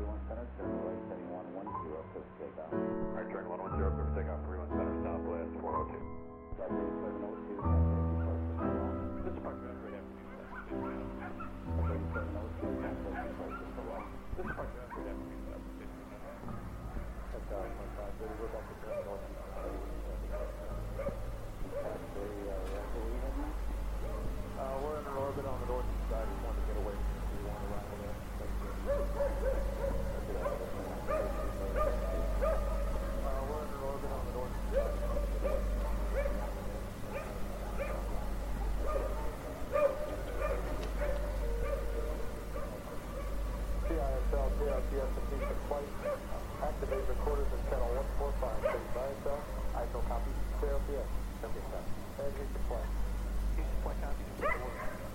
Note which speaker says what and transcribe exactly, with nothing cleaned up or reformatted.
Speaker 1: three one center, turn right, heading one one zero, clear for takeoff.
Speaker 2: Alright, turn one one zero, clear for takeoff, three one center, southwest, four oh two.
Speaker 1: Flight three seven oh two, contact departure for long.
Speaker 2: This is Park Manfred Avenue.
Speaker 1: Flight three seven oh two, contact departure for long.
Speaker 2: This is Park Manfred Avenue.
Speaker 1: That's uh, one five thirty, we're back to turn northeast. Exactly, uh, where are we heading now?
Speaker 2: Uh, we're in an orbit on the northeast side. We want to get away from it. We want to rival there. Uh, we're in an orbit on the northeast side. We want to get away from it. C I S L, J R T S, complete the flight. Activate recorders at channel one four five. Please, I S L, I S O copy. J R T S, seventy-seven. Exit the flight. Houston flight copy.